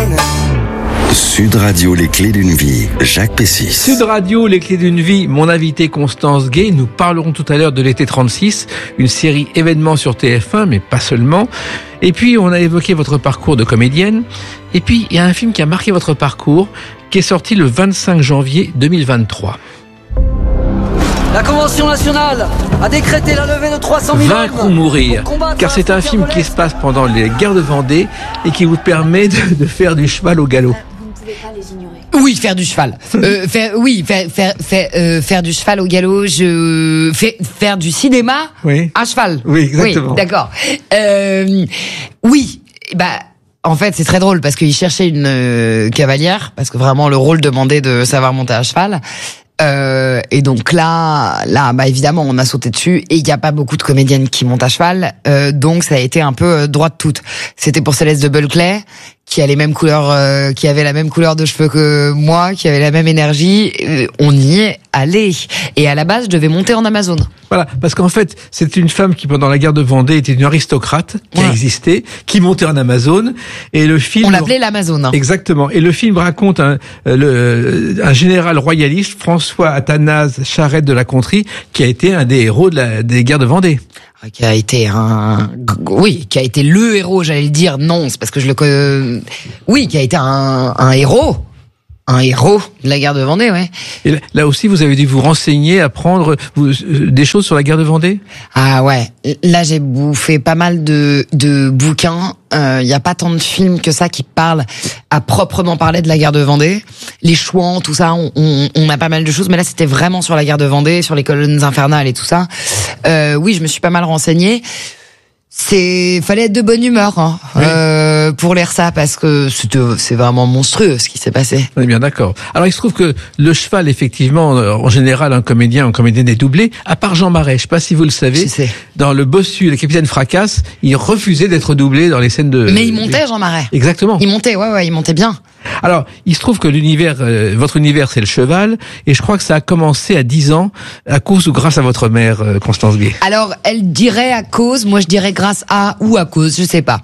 connais. Sud Radio, les clés d'une vie, Jacques Pessis. Sud Radio, les clés d'une vie, mon invité Constance Gay. Nous parlerons tout à l'heure de l'été 36, une série événement sur TF1, mais pas seulement. Et puis, on a évoqué votre parcours de comédienne. Et puis, il y a un film qui a marqué votre parcours, qui est sorti le 25 janvier 2023. La Convention nationale a décrété la levée de 300 000 Vaincre ou mourir, car c'est un film qui se passe pendant les guerres de Vendée et qui vous permet de faire du cheval au galop. Vous ne pouvez pas les ignorer. Oui, faire du cheval. Faire du cheval au galop. Faire du cinéma à cheval. Oui, exactement. Oui, d'accord. Oui, en fait, c'est très drôle parce qu'il cherchait une cavalière, parce que vraiment le rôle demandait de savoir monter à cheval. Et donc là, évidemment, on a sauté dessus et il n'y a pas beaucoup de comédiennes qui montent à cheval, donc ça a été un peu droit de toute. C'était pour Céleste de Bulkley, qui a les mêmes couleurs, qui avait la même couleur de cheveux que moi, qui avait la même énergie. On y est allé. Et à la base, je devais monter en Amazon. Voilà, parce qu'en fait, c'est une femme qui, pendant la guerre de Vendée, était une aristocrate qui a existé, qui montait en Amazon. Et le film... On l'appelait l'Amazon. Exactement. Et le film raconte un général royaliste, François Athanase Charette de la Contrie, qui a été un des héros des guerres de Vendée. Qui a été qui a été le héros, j'allais dire. Non, c'est parce que je le connais. Oui, qui a été un héros. Un héros de la guerre de Vendée, ouais. Et là aussi, vous avez dû vous renseigner, apprendre des choses sur la guerre de Vendée? Ah ouais. Là, j'ai bouffé pas mal de bouquins. Il y a pas tant de films que ça qui parlent à proprement parler de la guerre de Vendée. Les Chouans, tout ça, on a pas mal de choses. Mais là, c'était vraiment sur la guerre de Vendée, sur les colonnes infernales et tout ça. Oui, je me suis pas mal renseignée. Fallait être de bonne humeur, pour lire ça, parce que c'est vraiment monstrueux ce qui s'est passé. On est bien d'accord. Alors il se trouve que le cheval, effectivement, en général, un comédien est doublé, à part Jean Marais. Je sais pas si vous le savez. Dans Le Bossu, le capitaine Fracasse, il refusait d'être doublé dans les scènes de... Mais il montait, Jean Marais. Exactement. Il montait, il montait bien. Alors, il se trouve que votre univers, c'est le cheval, et je crois que ça a commencé à 10 ans, à cause ou grâce à votre mère, Constance Gay. Alors, elle dirait à cause, moi je dirais grâce à ou à cause, je sais pas.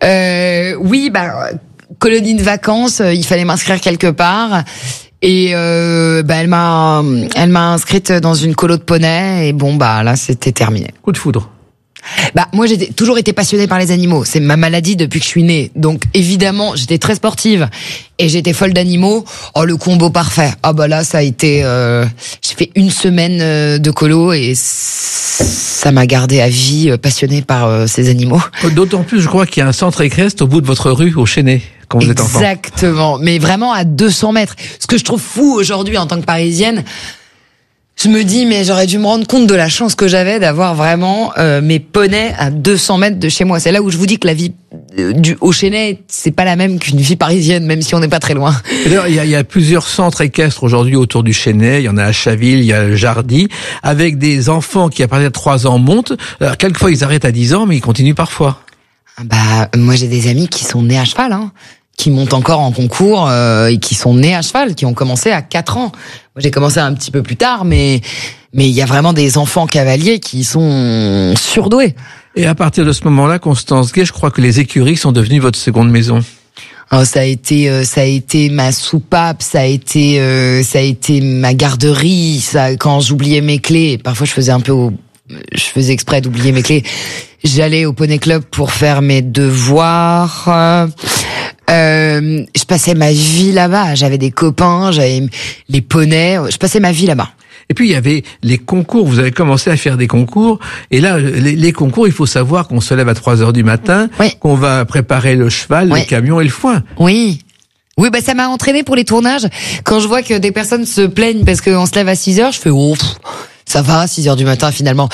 Colonie de vacances, il fallait m'inscrire quelque part. Et elle m'a inscrite dans une colo de poney, et là c'était terminé. Coup de foudre. Moi j'ai toujours été passionnée par les animaux, c'est ma maladie depuis que je suis née. Donc évidemment, j'étais très sportive et j'étais folle d'animaux. Oh, le combo parfait. Là ça a été j'ai fait une semaine de colo et ça m'a gardée à vie passionnée par ces animaux. D'autant plus, je crois qu'il y a un centre équestre au bout de votre rue au Chesnay quand vous êtes enfant. Exactement, mais vraiment à 200 mètres. Ce que je trouve fou aujourd'hui en tant que Parisienne, je me dis, mais j'aurais dû me rendre compte de la chance que j'avais d'avoir vraiment mes poneys à 200 mètres de chez moi. C'est là où je vous dis que la vie au Chesnay, c'est pas la même qu'une vie parisienne, même si on n'est pas très loin. D'ailleurs, il y a plusieurs centres équestres aujourd'hui autour du Chesnay. Il y en a à Chaville, il y a le Jardy, avec des enfants qui, à partir de 3 ans, montent. Alors, quelquefois, ils arrêtent à 10 ans, mais ils continuent parfois. Moi, j'ai des amis qui sont nés à cheval, qui montent encore en concours et qui sont nés à cheval, qui ont commencé à 4 ans. Moi, j'ai commencé un petit peu plus tard, mais il y a vraiment des enfants cavaliers qui sont surdoués. Et à partir de ce moment-là, Constance Gay, je crois que les écuries sont devenues votre seconde maison. Ça a été ma soupape, ça a été ma garderie. Quand j'oubliais mes clés, parfois je faisais exprès d'oublier mes clés. J'allais au Poney Club pour faire mes devoirs. Je passais ma vie là-bas. J'avais des copains, j'avais les poneys. Je passais ma vie là-bas. Et puis il y avait les concours. Vous avez commencé à faire des concours. Et là, les concours, il faut savoir qu'on se lève à 3h du matin, qu'on va préparer le cheval, le camion et le foin. Oui, ça m'a entraîné pour les tournages. Quand je vois que des personnes se plaignent parce qu'on se lève à 6h, je fais ça va, 6h du matin finalement.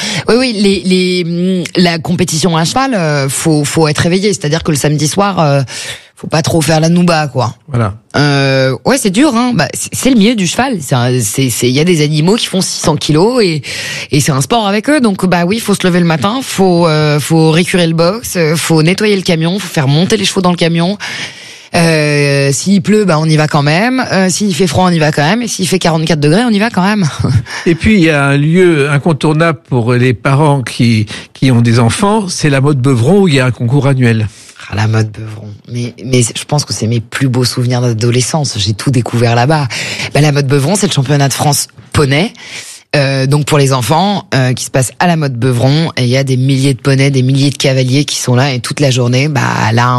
La compétition à cheval, faut être réveillé. C'est-à-dire que le samedi soir, faut pas trop faire la nouba, quoi. Voilà. C'est dur, c'est le milieu du cheval. Il y a des animaux qui font 600 kilos et c'est un sport avec eux. Donc, faut se lever le matin, faut récurer le box, faut nettoyer le camion, faut faire monter les chevaux dans le camion. S'il pleut, on y va quand même. S'il fait froid, on y va quand même. Et s'il fait 44 degrés, on y va quand même. Et puis, il y a un lieu incontournable pour les parents qui ont des enfants. C'est la Motte Beuvron où il y a un concours annuel. À la mode Beuvron. Mais je pense que c'est mes plus beaux souvenirs d'adolescence. J'ai tout découvert là-bas. La mode Beuvron, c'est le championnat de France poney. Donc pour les enfants, qui se passe à la mode Beuvron. Et il y a des milliers de poneys, des milliers de cavaliers qui sont là. Et toute la journée, là,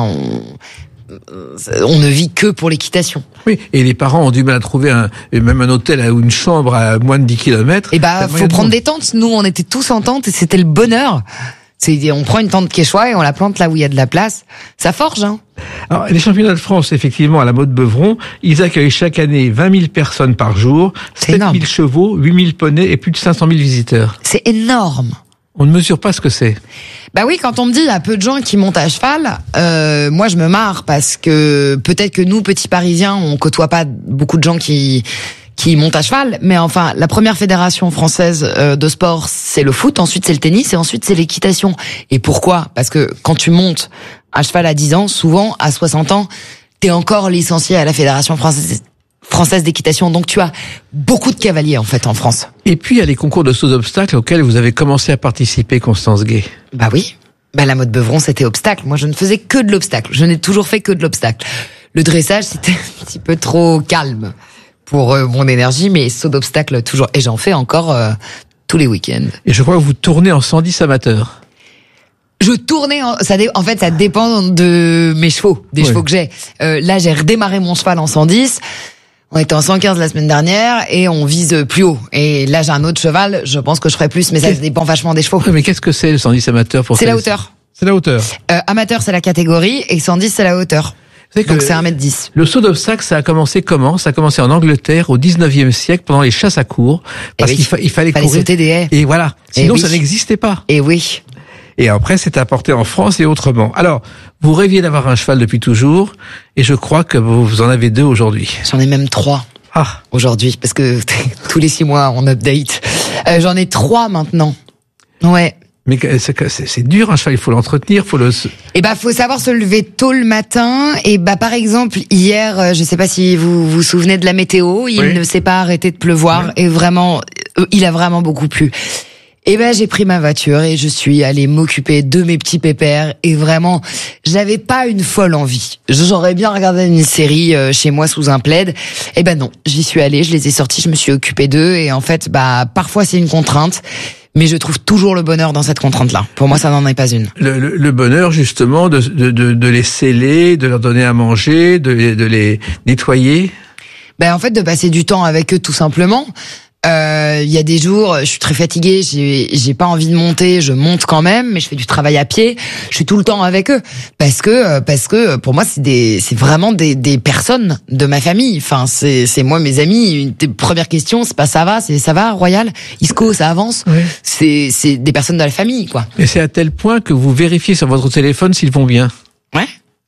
on ne vit que pour l'équitation. Oui, et les parents ont du mal à trouver même un hôtel ou une chambre à moins de 10 km. Et faut prendre des tentes. Nous, on était tous en tente et c'était le bonheur. On prend une tente quechua et on la plante là où il y a de la place. Ça forge, hein. Alors, les championnats de France, effectivement, à la mode Beuvron, ils accueillent chaque année 20 000 personnes par jour, 7 000 chevaux, 8 000 poneys et plus de 500 000 visiteurs. C'est énorme. On ne mesure pas ce que c'est. Oui, quand on me dit il y a peu de gens qui montent à cheval, moi je me marre parce que peut-être que nous, petits Parisiens, on côtoie pas beaucoup de gens qui montent à cheval, mais enfin, la première fédération française de sport, c'est le foot, ensuite c'est le tennis et ensuite c'est l'équitation. Et pourquoi ? Parce que quand tu montes à cheval à 10 ans, souvent à 60 ans, t'es encore licencié à la fédération française d'équitation, donc tu as beaucoup de cavaliers en fait en France. Et puis il y a les concours de saut d'obstacles auxquels vous avez commencé à participer, Constance Gay. Oui, la mode Beuvron c'était obstacle. Moi je ne faisais que de l'obstacle, je n'ai toujours fait que de l'obstacle. Le dressage c'était un petit peu trop calme pour mon énergie, mais saut d'obstacle toujours, et j'en fais encore tous les week-ends. Et je crois que vous tournez en 110 amateurs. Je tournais, en fait, ça dépend de mes chevaux, des chevaux que j'ai. Là, j'ai redémarré mon cheval en 110. On était en 115 la semaine dernière et on vise plus haut. Et là, j'ai un autre cheval, je pense que je ferai plus, mais ça dépend vachement des chevaux. Mais qu'est-ce que c'est le 110 amateur pour C'est la hauteur. C'est la hauteur. Amateur, c'est la catégorie et 110, c'est la hauteur. Donc c'est 1m10. Le saut d'obstacle, ça a commencé comment ? Ça a commencé en Angleterre au 19e siècle pendant les chasses à courre. Parce qu'il fallait courir. Sauter des haies. Et voilà. Sinon, ça n'existait pas. Et oui. Et après, c'est apporté en France et autrement. Alors, vous rêviez d'avoir un cheval depuis toujours, et je crois que vous en avez 2 aujourd'hui. J'en ai même 3. Aujourd'hui, parce que tous les 6 mois, on update. J'en ai 3 maintenant. Ouais. Mais c'est dur, un cheval, il faut l'entretenir, faut savoir se lever tôt le matin. Et par exemple, hier, je sais pas si vous vous souvenez de la météo, il ne s'est pas arrêté de pleuvoir, et vraiment, il a vraiment beaucoup plu. J'ai pris ma voiture et je suis allée m'occuper de mes petits pépères, et vraiment, j'avais pas une folle envie. J'aurais bien regardé une série chez moi sous un plaid. Non, j'y suis allée, je les ai sortis, je me suis occupée d'eux, et en fait, parfois c'est une contrainte. Mais je trouve toujours le bonheur dans cette contrainte-là. Pour moi, ça n'en est pas une. Le bonheur, justement, de les sceller, de leur donner à manger, de les nettoyer. En fait, de passer du temps avec eux, tout simplement. Il y a des jours, je suis très fatiguée, j'ai pas envie de monter, je monte quand même, mais je fais du travail à pied, je suis tout le temps avec eux, parce que pour moi c'est vraiment des personnes de ma famille. Enfin, c'est moi, mes amis. Une des premières questions, c'est pas ça va, c'est ça va, Royal, Isco, ça avance. Oui. C'est des personnes de la famille, quoi. Et c'est à tel point que vous vérifiez sur votre téléphone s'ils vont bien. Ouais.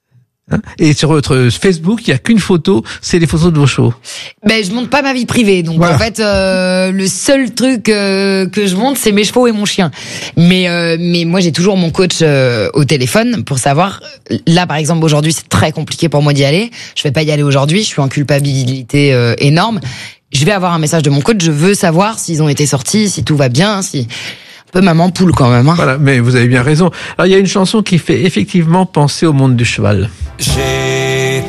Et sur votre Facebook, il y a qu'une photo, c'est les photos de vos chevaux. Je monte pas ma vie privée, donc voilà. En fait, le seul truc que je monte, c'est mes chevaux et mon chien. Mais moi, j'ai toujours mon coach au téléphone pour savoir. Là, par exemple, aujourd'hui, c'est très compliqué pour moi d'y aller. Je vais pas y aller aujourd'hui. Je suis en culpabilité énorme. Je vais avoir un message de mon coach. Je veux savoir s'ils ont été sortis, si tout va bien, si. Peu maman poule quand même. Voilà, mais vous avez bien raison. Alors il y a une chanson qui fait effectivement penser au monde du cheval. J'étais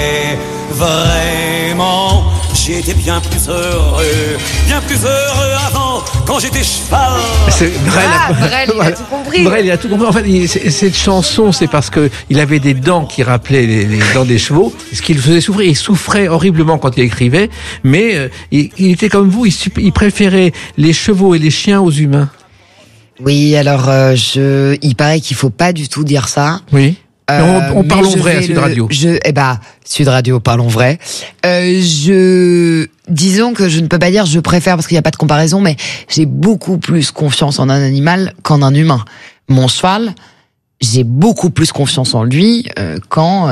bien plus heureux avant, quand j'étais cheval. Brel, il a tout compris. Brel, il a tout compris. En fait, cette chanson, c'est parce que il avait des dents qui rappelaient les dents des chevaux, ce qui le faisait souffrir. Il souffrait horriblement quand il écrivait, mais il était comme vous, il préférait les chevaux et les chiens aux humains. Oui, alors il paraît qu'il faut pas du tout dire ça. Oui. On parle vrai à Sud Radio. Sud Radio, parlons vrai. Disons que je ne peux pas dire je préfère parce qu'il n'y a pas de comparaison, mais j'ai beaucoup plus confiance en un animal qu'en un humain. Mon cheval, j'ai beaucoup plus confiance en lui qu'en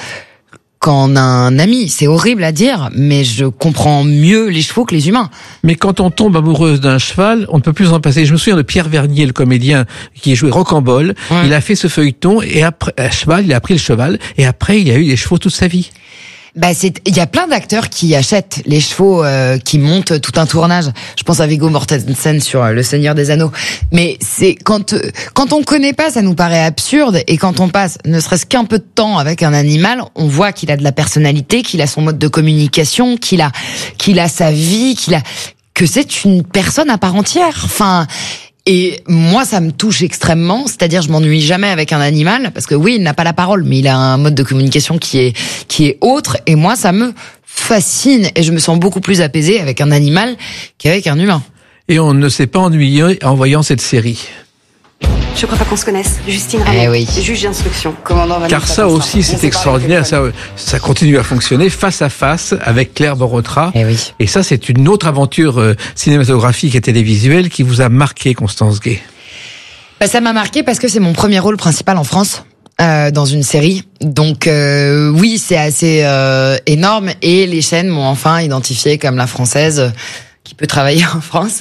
un ami. C'est horrible à dire, mais je comprends mieux les chevaux que les humains. Mais quand on tombe amoureuse d'un cheval, on ne peut plus en passer. Je me souviens de Pierre Vernier, le comédien qui jouait Rocambole. Ouais. Il a fait ce feuilleton et après, à cheval, il a pris le cheval et après, il a eu des chevaux toute sa vie. il y a plein d'acteurs qui achètent les chevaux, qui montent tout un tournage. Je pense à Viggo Mortensen sur Le Seigneur des Anneaux. Mais c'est quand on connaît pas, ça nous paraît absurde, et quand on passe ne serait-ce qu'un peu de temps avec un animal, on voit qu'il a de la personnalité, qu'il a son mode de communication, qu'il a sa vie, que c'est une personne à part entière. Enfin, et moi, ça me touche extrêmement. C'est-à-dire, je m'ennuie jamais avec un animal, parce que oui, il n'a pas la parole, mais il a un mode de communication qui est autre. Et moi, ça me fascine, et je me sens beaucoup plus apaisée avec un animal qu'avec un humain. Et on ne s'est pas ennuyé en voyant cette série. Je crois pas qu'on se connaisse. Justine Ramon, oui. juge d'instruction. Car ça aussi, c'est extraordinaire. Ça continue à fonctionner face à face avec Claire Borotra. Oui. Et ça, c'est une autre aventure cinématographique et télévisuelle qui vous a marqué, Constance Gay. Ça m'a marqué parce que c'est mon premier rôle principal en France. Dans une série. Donc oui, c'est assez énorme, et les chaînes m'ont enfin identifiée comme la Française qui peut travailler en France.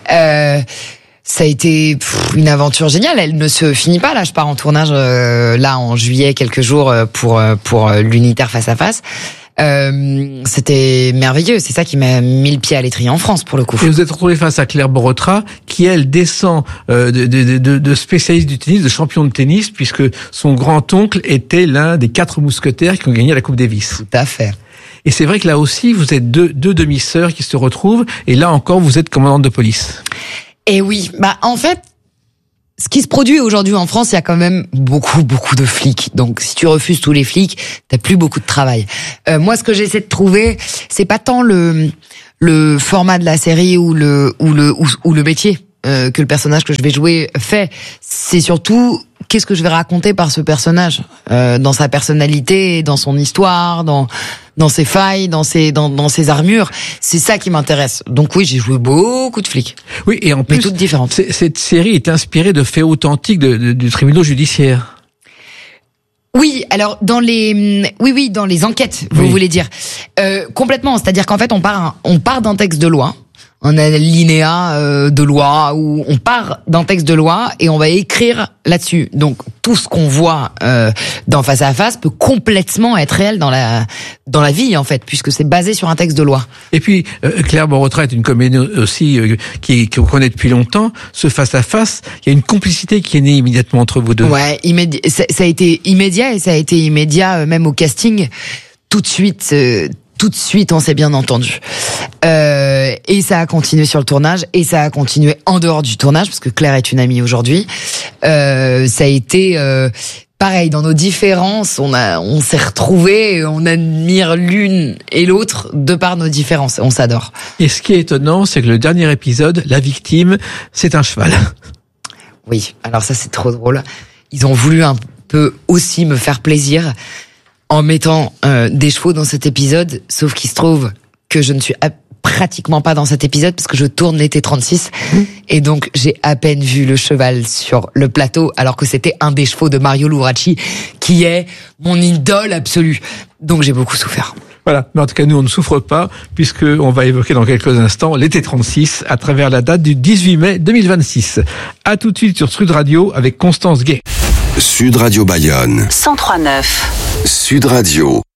Ça a été une aventure géniale. Elle ne se finit pas. Là, je pars en tournage là en juillet, quelques jours pour l'unitaire Face à Face. C'était merveilleux. C'est ça qui m'a mis le pied à l'étrier en France, pour le coup. Et vous êtes retrouvé face à Claire Borotra, qui elle descend de spécialiste du tennis, de champion de tennis, puisque son grand-oncle était l'un des 4 mousquetaires qui ont gagné la Coupe Davis. Tout à fait. Et c'est vrai que là aussi, vous êtes deux demi-sœurs qui se retrouvent, et là encore, vous êtes commandante de police. Et oui, en fait, ce qui se produit aujourd'hui en France, il y a quand même beaucoup de flics. Donc, si tu refuses tous les flics, t'as plus beaucoup de travail. Moi, ce que j'essaie de trouver, c'est pas tant le format de la série ou le métier que le personnage que je vais jouer fait. C'est surtout qu'est-ce que je vais raconter par ce personnage, dans sa personnalité, dans son histoire, dans ses failles, dans ses armures. C'est ça qui m'intéresse. Donc oui, j'ai joué beaucoup de flics. Oui, et en plus, mais toutes différentes. Cette série est inspirée de faits authentiques du tribunal judiciaire. Oui, alors dans les enquêtes, vous voulez dire complètement. C'est-à-dire qu'en fait, on part d'un texte de loi. Un alinéa de loi, où on part d'un texte de loi et on va écrire là-dessus. Donc tout ce qu'on voit dans Face à Face peut complètement être réel dans la vie, en fait, puisque c'est basé sur un texte de loi. Et puis Claire Borotra est une comédienne aussi qu'on connaît depuis longtemps. Ce Face à Face, il y a une complicité qui est née immédiatement entre vous deux. Ouais, ça a été immédiat, et ça a été immédiat même au casting. Tout de suite, on s'est bien entendu. Et ça a continué sur le tournage, et ça a continué en dehors du tournage, parce que Claire est une amie aujourd'hui. Ça a été pareil, dans nos différences, on s'est retrouvés, et on admire l'une et l'autre de par nos différences. On s'adore. Et ce qui est étonnant, c'est que le dernier épisode, la victime, c'est un cheval. Oui, alors ça c'est trop drôle. Ils ont voulu un peu aussi me faire plaisir en mettant des chevaux dans cet épisode, sauf qu'il se trouve que je ne suis pratiquement pas dans cet épisode, parce que je tourne l'été 36, et donc j'ai à peine vu le cheval sur le plateau, alors que c'était un des chevaux de Mario Luracci, qui est mon idole absolue. Donc j'ai beaucoup souffert. Voilà, mais en tout cas nous on ne souffre pas, puisque on va évoquer dans quelques instants l'été 36 à travers la date du 18 mai 2026. À tout de suite sur Sud Radio avec Constance Gay. Sud Radio Bayonne. 103.9. Sud Radio.